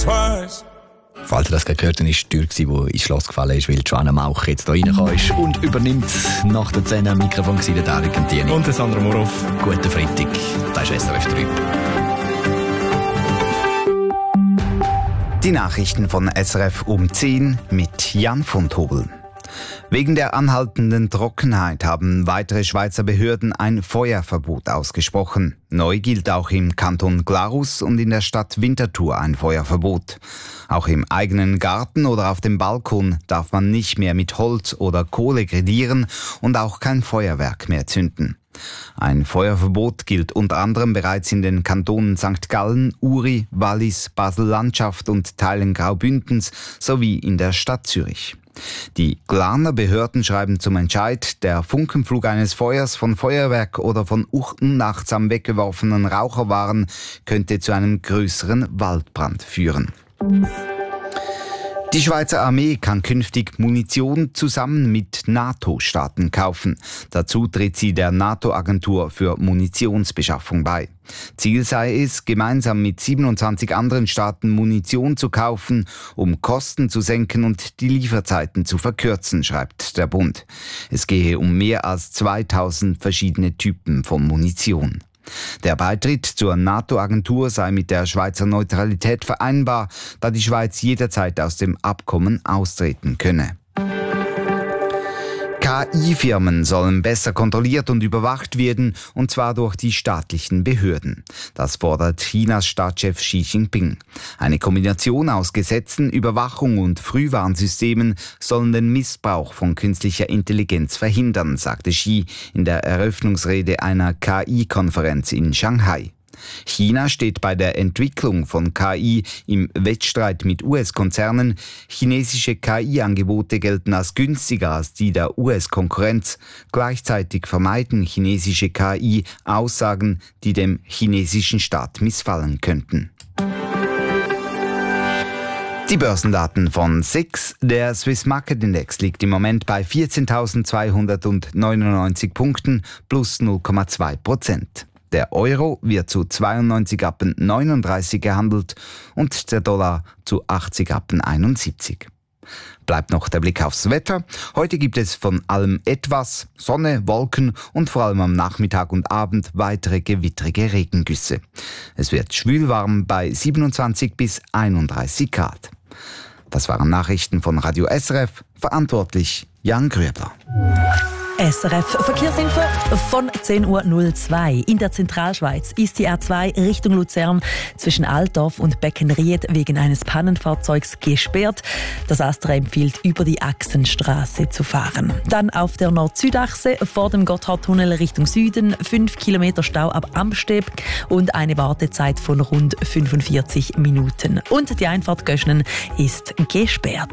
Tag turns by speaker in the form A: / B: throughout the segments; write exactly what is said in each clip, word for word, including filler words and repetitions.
A: twice.
B: Falls ihr das gerade gehört habt, war die Tür, die ins Schloss gefallen ist, weil Joanna Mauch jetzt hier reingekommen ist und übernimmt nach der zehn am Mikrofon gewesen, der Dario Cantieni.
C: Und der Sandro Moroff.
B: Guten Freitag, das ist S R F drei.
D: Die Nachrichten von S R F um zehn mit Jan von Tobel. Wegen der anhaltenden Trockenheit haben weitere Schweizer Behörden ein Feuerverbot ausgesprochen. Neu gilt auch im Kanton Glarus und in der Stadt Winterthur ein Feuerverbot. Auch im eigenen Garten oder auf dem Balkon darf man nicht mehr mit Holz oder Kohle grillieren und auch kein Feuerwerk mehr zünden. Ein Feuerverbot gilt unter anderem bereits in den Kantonen Sankt Gallen, Uri, Wallis, Basel-Landschaft und Teilen Graubündens sowie in der Stadt Zürich. Die Glarner Behörden schreiben zum Entscheid, der Funkenflug eines Feuers von Feuerwerk oder von unachtsam weggeworfenen Raucherwaren könnte zu einem größeren Waldbrand führen. Die Schweizer Armee kann künftig Munition zusammen mit NATO-Staaten kaufen. Dazu tritt sie der NATO-Agentur für Munitionsbeschaffung bei. Ziel sei es, gemeinsam mit siebenundzwanzig anderen Staaten Munition zu kaufen, um Kosten zu senken und die Lieferzeiten zu verkürzen, schreibt der Bund. Es gehe um mehr als zweitausend verschiedene Typen von Munition. Der Beitritt zur NATO-Agentur sei mit der Schweizer Neutralität vereinbar, da die Schweiz jederzeit aus dem Abkommen austreten könne. K I-Firmen sollen besser kontrolliert und überwacht werden, und zwar durch die staatlichen Behörden. Das fordert Chinas Staatschef Xi Jinping. Eine Kombination aus Gesetzen, Überwachung und Frühwarnsystemen sollen den Missbrauch von künstlicher Intelligenz verhindern, sagte Xi in der Eröffnungsrede einer K I-Konferenz in Shanghai. China steht bei der Entwicklung von K I im Wettstreit mit U S-Konzernen. Chinesische K I-Angebote gelten als günstiger als die der U S-Konkurrenz. Gleichzeitig vermeiden chinesische K I Aussagen, die dem chinesischen Staat missfallen könnten. Die Börsendaten von S I X. Der Swiss Market Index liegt im Moment bei vierzehntausendzweihundertneunundneunzig Punkten plus null Komma zwei Prozent. Der Euro wird zu zweiundneunzig Rappen neununddreißig gehandelt und der Dollar zu achtzig Rappen einundsiebzig. Bleibt noch der Blick aufs Wetter. Heute gibt es von allem etwas: Sonne, Wolken und vor allem am Nachmittag und Abend weitere gewittrige Regengüsse. Es wird schwülwarm bei siebenundzwanzig bis einunddreißig Grad. Das waren Nachrichten von Radio S R F. Verantwortlich Jan Grübler.
E: S R F Verkehrsinfo von zehn Uhr null zwei. In der Zentralschweiz ist die A zwei Richtung Luzern zwischen Altdorf und Beckenried wegen eines Pannenfahrzeugs gesperrt. Das ASTRA empfiehlt, über die Achsenstraße zu fahren. Dann auf der Nord-Süd-Achse vor dem Gotthardtunnel Richtung Süden fünf Kilometer Stau ab Amsteb und eine Wartezeit von rund fünfundvierzig Minuten. Und die Einfahrt Göschnen ist gesperrt.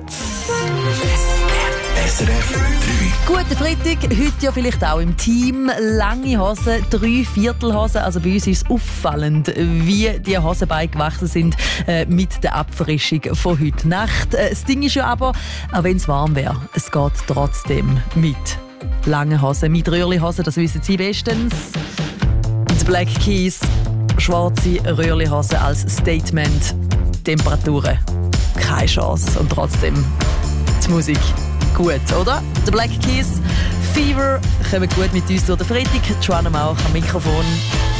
B: S R F drei.
E: Guten Freitag, heute ja vielleicht auch im Team. Lange Hosen, drei Viertelhosen. Also bei uns ist es auffallend, wie die Hosenbeine gewachsen sind äh, mit der Abfrischung von heute Nacht. Äh, das Ding ist ja aber, auch wenn es warm wäre, es geht trotzdem mit langen Hosen, mit Röhrli-Hosen, das wissen Sie bestens. Die Black Keys, schwarze Röhrli-Hosen als Statement. Temperaturen, keine Chance. Und trotzdem die Musik. Gut, oder? The Black Keys, Fever, kommen gut mit uns durch den Freitag. Joanna Mauch am Mikrofon.